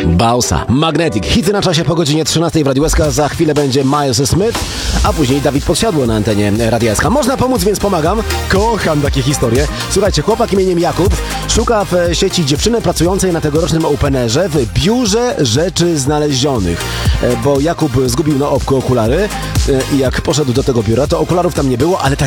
Bausa, Magnetic, hity na czasie po godzinie 13 w Radiu SK, za chwilę będzie Miles Smith, a później Dawid Podsiadło na antenie Radia SK. Można pomóc, więc pomagam. Kocham takie historie. Słuchajcie, chłopak imieniem Jakub szuka w sieci dziewczyny pracującej na tegorocznym Openerze w biurze rzeczy znalezionych, bo Jakub zgubił na opku okulary i jak poszedł do tego biura, to okularów tam nie było, ale ta